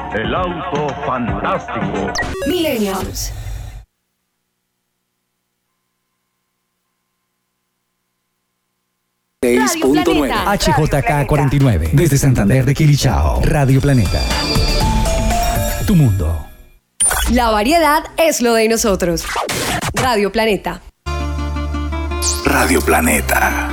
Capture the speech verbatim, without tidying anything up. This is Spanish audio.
El auto fantástico. Millennials. seis punto nueve Planeta. H J K cuarenta y nueve desde Santander de Quilichao. Radio Planeta. Tu mundo. La variedad es lo de nosotros. Radio Planeta. Radio Planeta.